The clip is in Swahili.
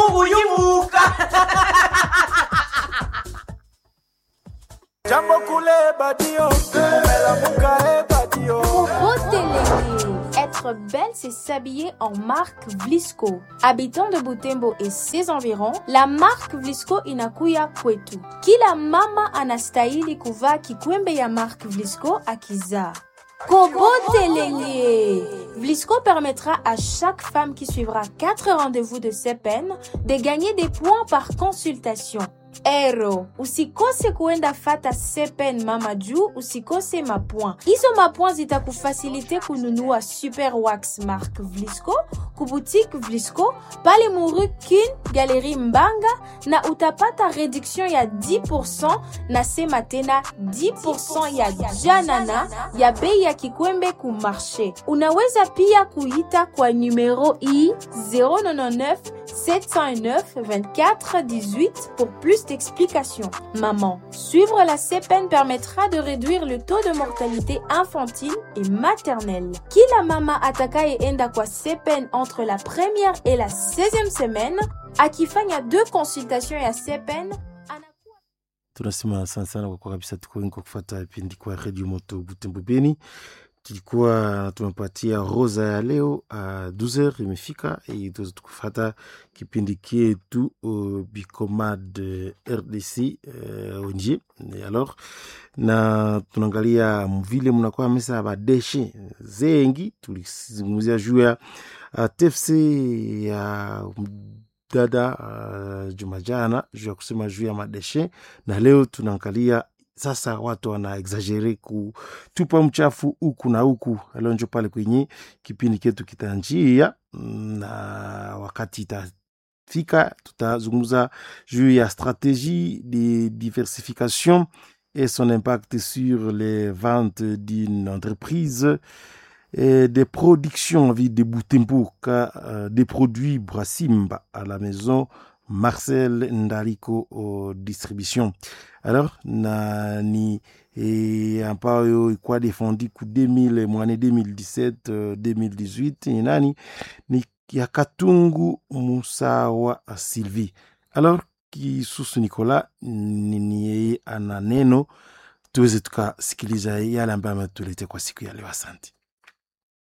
yumuka. Jambo kule badio, mela muka badio. Être belle, c'est s'habiller en marque Vlisco. Habitant de Butembo et ses environs, la marque Vlisco inakuya kwetu. Kila mama anastahili kuvaa kikwembe ya marque Vlisco akizaa. Kobotelele! Vlisco permettra à chaque femme qui suivra 4 rendez-vous de CPN de gagner des points par consultation. Ero, usikose kuenda fata CPN mama juu usikose mapoint. Hizo mapoint zitakufasilite kununua Super Wax Mark Vlisco, kuboutique Vlisco, pale Muru Kin, Galerie Mbanga na utapata réduction ya 10% na sema tena 10% ya janana ya bei ya kikwembe ku marché. Unaweza pia kuita kwa numero i 099 709 24 18 pour plus d'explications. Maman, suivre la CPN permettra de réduire le taux de mortalité infantile et maternelle. Kila mama atakayeenda kwa CPN entre la première et la 16e semaine, akifanya 2 consultations ya CPN. Tunasema sana kwa kabisa tuko kufuata vipindi kwa Radio Moto Butembo Beni. Tulikuwa tumepatia Rosa ya leo 12h imefika ili tuweze kufuata kipindi kietu Bicomad RDC onje. Alors na tunaangalia vile mnakuwa mesa badeshe zengi tulizungumzia juu ya TFC ya dada Jumajana juu ya kusema juu ya madeshe, na leo tunaangalia sasa watu wana exagere kutupa mchafu huku na huku. Leo njo pale kwenye kipindi ketu kitanjia, na wakati itafika tutazungumza juu ya stratégie de diversification et son impact sur les ventes d'une entreprise et des productions de Butembo des produits Brassimba à la maison Marcel Ndariko au distribution. Alors na ni ambayo ikuwa défendu ku 2000 mwane 2017 2018 nani ni ya Katungu Musawa Sylvie. Alors Kisusu Nicolas ni yeye ana neno tuweze tukasikiliza yale ambayo ametuleta kwa siku ya leo. Asante.